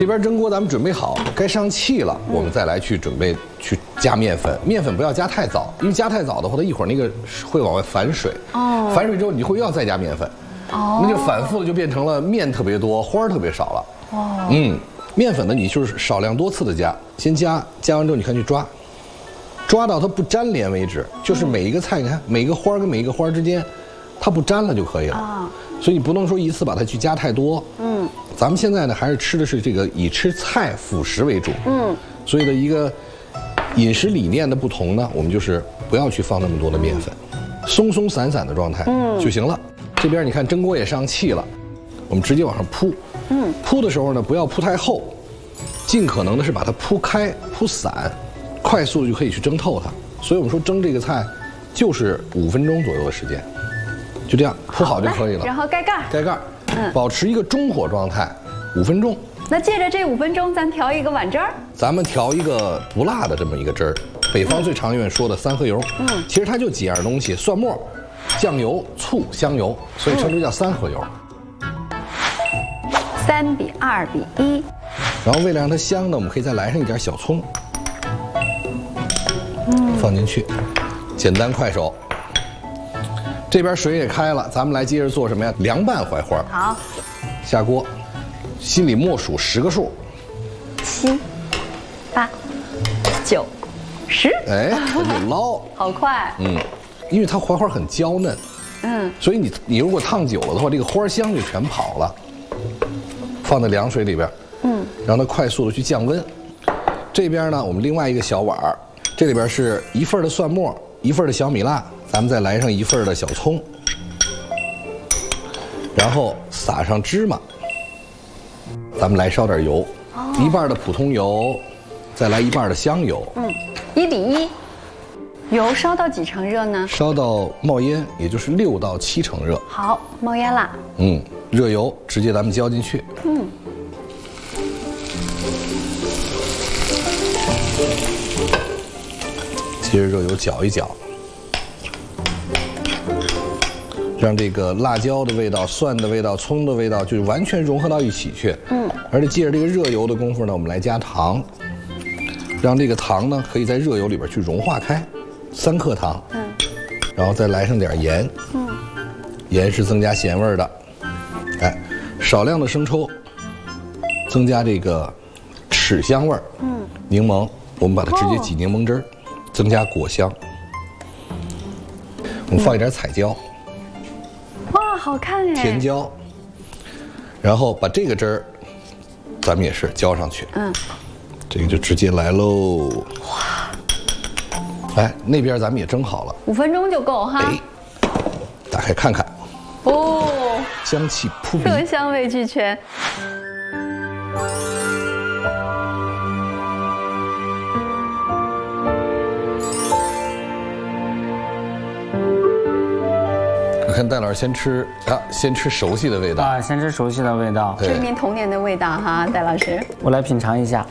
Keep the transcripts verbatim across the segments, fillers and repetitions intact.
这边蒸锅咱们准备好，该上气了，我们再来去准备去加面粉。面粉不要加太早，因为加太早的话，它一会儿那个会往外反水。哦。反水之后，你会又要再加面粉。哦。那就反复的就变成了面特别多，花儿特别少了。哦。嗯，面粉呢，你就是少量多次的加，先加，加完之后你看去抓，抓到它不粘连为止。就是每一个菜，你看每个花儿跟每一个花儿之间，它不粘了就可以了。啊。所以你不能说一次把它去加太多。嗯。咱们现在呢，还是吃的是这个以吃菜辅食为主，嗯，所以的一个饮食理念的不同呢，我们就是不要去放那么多的面粉，松松散散的状态，嗯，就行了。这边你看蒸锅也上气了，我们直接往上铺，嗯，铺的时候呢，不要铺太厚，尽可能的是把它铺开、铺散，快速的就可以去蒸透它。所以我们说蒸这个菜，就是五分钟左右的时间，就这样铺好就可以了。 然后盖盖， 盖盖。嗯，保持一个中火状态，五分钟。 那借着这五分钟，咱调一个碗汁儿。 咱们调一个不辣的这么一个汁儿，北方最常愿说的三合油。嗯，其实它就几样东西：蒜末、酱油、醋、香油，所以称之叫三合油。 三比二比一。 然后为了让它香呢，我们可以再来上一点小葱，嗯，放进去，简单快手。这边水也开了，咱们来接着做什么呀？凉拌槐花。 好， 下锅，心里默数十个数， 七、八、九、十。 哎，赶紧捞， 好快。 嗯，因为它槐花很娇嫩，嗯，所以你你如果烫久了的话，这个花香就全跑了。放在凉水里边，嗯，让它快速的去降温。这边呢，我们另外一个小碗儿，这里边是一份的蒜末，一份的小米辣。咱们再来上一份的小葱，然后撒上芝麻，咱们来烧点油，哦、一半的普通油，再来一半的香油，嗯， 一比一。油烧到几成热呢？ 烧到冒烟，也就是六到七成热。 好，冒烟啦。 嗯，热油直接咱们浇进去。嗯。接着热油搅一搅。让这个辣椒的味道、蒜的味道、葱的味道，就是完全融合到一起去。嗯，而且借着这个热油的功夫呢，我们来加糖，让这个糖呢可以在热油里边去融化开，三克糖。嗯，然后再来上点盐。嗯，盐是增加咸味的。哎，少量的生抽，增加这个豉香味儿。嗯，柠檬，我们把它直接挤柠檬汁儿，增加果香。我们放一点彩椒。 哇，好看哎！ 甜椒，然后把这个汁儿，咱们也是浇上去。嗯，这个就直接来喽。哇！哎，那边咱们也蒸好了， 五分钟就够哈。哎， 打开看看。哦，香气扑鼻， 色香味俱全。 我看戴老师先吃啊，先吃熟悉的味道啊，先吃熟悉的味道， 这是您童年的味道哈，戴老师。 我来品尝一下，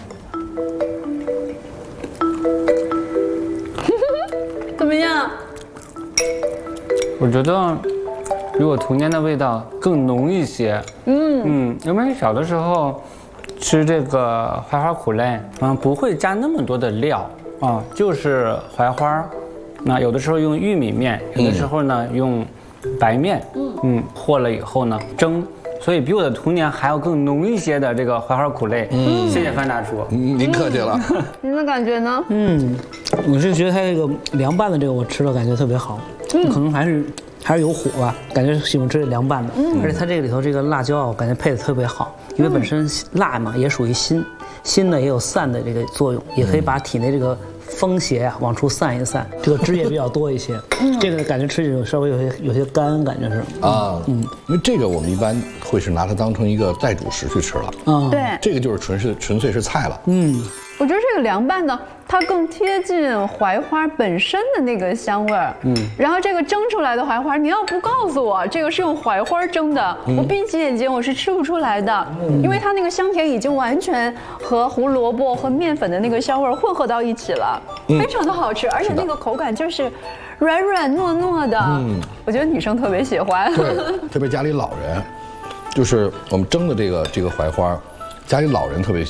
怎么样？ 我觉得比我童年的味道更浓一些。嗯嗯，因为小的时候吃这个槐花苦类，嗯，不会加那么多的料啊，就是槐花。那有的时候用玉米面，有的时候呢、嗯、用白面，嗯嗯，和了以后呢蒸，所以比我的童年还要更浓一些的这个槐花苦类。嗯，谢谢范大厨， 嗯，您客气了。 您的感觉呢？ 嗯，我是觉得它这个凉拌的这个我吃了感觉特别好，嗯，可能还是还是有火吧，感觉喜欢吃这凉拌的，嗯，而且它这个里头这个辣椒啊，我感觉配的特别好，因为本身辣嘛也属于辛，辛呢也有散的这个作用，也可以把体内这个风邪啊往出散一散，这个汁也比较多一些，嗯，这个感觉吃起来稍微有些有些干，感觉是啊，嗯，因为这个我们一般会是拿它当成一个代主食去吃了， 啊，对， 这个就是纯是纯粹是菜了， 嗯，我觉得这个凉拌呢，它更贴近槐花本身的那个香味儿，嗯，然后这个蒸出来的槐花，你要不告诉我这个是用槐花蒸的，嗯、我闭起眼睛我是吃不出来的，嗯、因为它那个香甜已经完全和胡萝卜和面粉的那个香味混合到一起了，嗯、非常的好吃，而且那个口感就是软软糯糯的，嗯，我觉得女生特别喜欢， 对，特别家里老人，就是我们蒸的这个这个槐花。 家里老人特别